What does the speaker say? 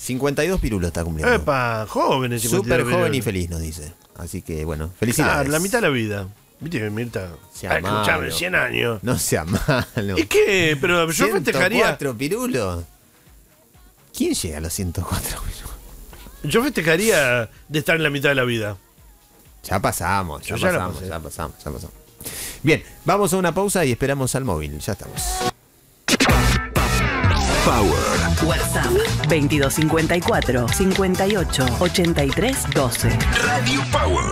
52 pirulos está cumpliendo. Epa, joven ese. Súper joven y feliz, nos dice. Así que, bueno, felicidades. La mitad de la vida. Viste que Mirta. Escuchame, 100 años. No sea malo. ¿Y qué? Pero yo festejaría. 104 pirulos. ¿Quién llega a los 104 pirulos? Yo festejaría de estar en la mitad de la vida. Ya pasamos. Bien, vamos a una pausa y esperamos al móvil. Ya estamos. Power. WhatsApp 2254 58 83 12. Radio Power.